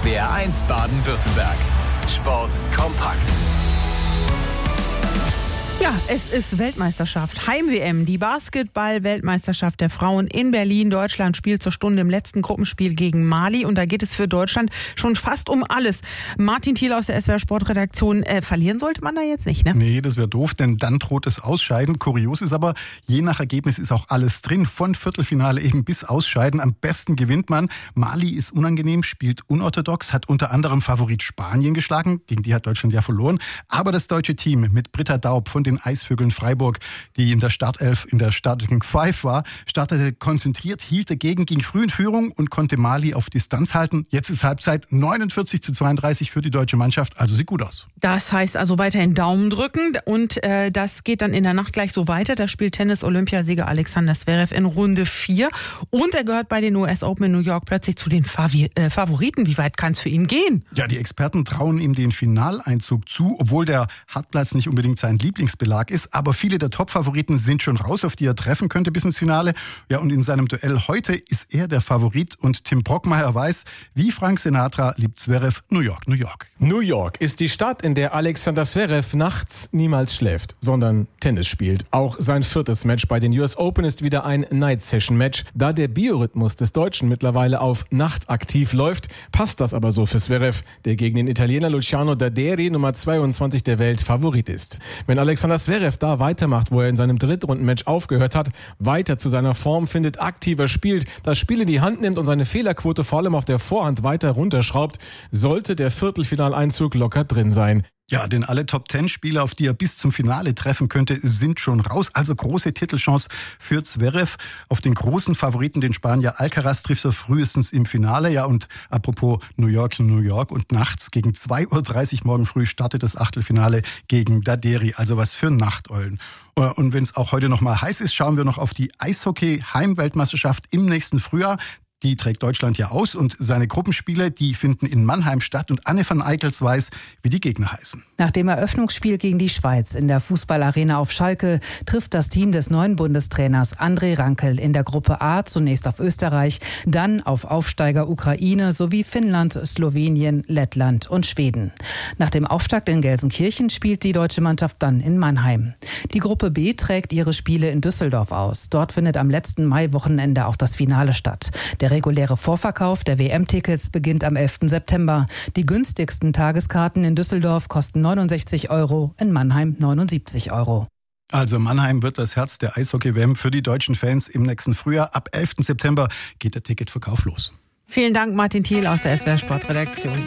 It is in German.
SWR1 Baden-Württemberg. Sport kompakt. Ja, es ist Weltmeisterschaft, Heim-WM, die Basketball-Weltmeisterschaft der Frauen in Berlin. Deutschland spielt zur Stunde im letzten Gruppenspiel gegen Mali und da geht es für Deutschland schon fast um alles. Martin Thiel aus der SWR-Sportredaktion, verlieren sollte man da jetzt nicht, ne? Nee, das wäre doof, denn dann droht es Ausscheiden. Kurios ist aber, je nach Ergebnis ist auch alles drin, von Viertelfinale eben bis Ausscheiden. Am besten gewinnt man. Mali ist unangenehm, spielt unorthodox, hat unter anderem Favorit Spanien geschlagen, gegen die hat Deutschland ja verloren. Aber das deutsche Team mit Britta Daub von den Eisvögeln Freiburg, die in der Startelf, in der Starting Five war, startete konzentriert, hielt dagegen, ging früh in Führung und konnte Mali auf Distanz halten. Jetzt ist Halbzeit 49:32 für die deutsche Mannschaft, also sieht gut aus. Das heißt also weiterhin Daumen drücken und das geht dann in der Nacht gleich so weiter. Da spielt Tennis-Olympiasieger Alexander Zverev in Runde 4 und er gehört bei den US Open in New York plötzlich zu den Favoriten. Wie weit kann es für ihn gehen? Ja, die Experten trauen ihm den Finaleinzug zu, obwohl der Hartplatz nicht unbedingt sein Lieblingsbelag ist, aber viele der Top-Favoriten sind schon raus, auf die er treffen könnte bis ins Finale. Ja, und in seinem Duell heute ist er der Favorit und Tim Brockmeier weiß, wie Frank Sinatra liebt Zverev New York, New York. New York ist die Stadt, in der Alexander Zverev nachts niemals schläft, sondern Tennis spielt. Auch sein 4. Match bei den US Open ist wieder ein Night-Session-Match. Da der Biorhythmus des Deutschen mittlerweile auf nachtaktiv läuft, passt das aber so für Zverev, der gegen den Italiener Luciano Daderi, Nummer 22 der Welt, Favorit ist. Wenn Alexander Zverev da weitermacht, wo er in seinem Drittrundenmatch aufgehört hat, weiter zu seiner Form findet, aktiver spielt, das Spiel in die Hand nimmt und seine Fehlerquote vor allem auf der Vorhand weiter runterschraubt, sollte der Viertelfinaleinzug locker drin sein. Ja, denn alle Top-10-Spieler, auf die er bis zum Finale treffen könnte, sind schon raus. Also große Titelchance für Zverev. Auf den großen Favoriten, den Spanier Alcaraz, trifft er frühestens im Finale. Ja, und apropos New York und nachts gegen 2:30 Uhr morgen früh startet das Achtelfinale gegen Daderi. Also was für Nachteulen. Und wenn es auch heute noch mal heiß ist, schauen wir noch auf die Eishockey-Heimweltmeisterschaft im nächsten Frühjahr. Die trägt Deutschland ja aus und seine Gruppenspiele, die finden in Mannheim statt und Anne van Eickels weiß, wie die Gegner heißen. Nach dem Eröffnungsspiel gegen die Schweiz in der Fußballarena auf Schalke trifft das Team des neuen Bundestrainers André Rankel in der Gruppe A zunächst auf Österreich, dann auf Aufsteiger Ukraine sowie Finnland, Slowenien, Lettland und Schweden. Nach dem Auftakt in Gelsenkirchen spielt die deutsche Mannschaft dann in Mannheim. Die Gruppe B trägt ihre Spiele in Düsseldorf aus. Dort findet am letzten Maiwochenende auch das Finale statt. Der reguläre Vorverkauf der WM-Tickets beginnt am 11. September. Die günstigsten Tageskarten in Düsseldorf kosten 69 €, in Mannheim 79 €. Also Mannheim wird das Herz der Eishockey-WM für die deutschen Fans im nächsten Frühjahr. Ab 11. September geht der Ticketverkauf los. Vielen Dank, Martin Thiel aus der SWR-Sportredaktion.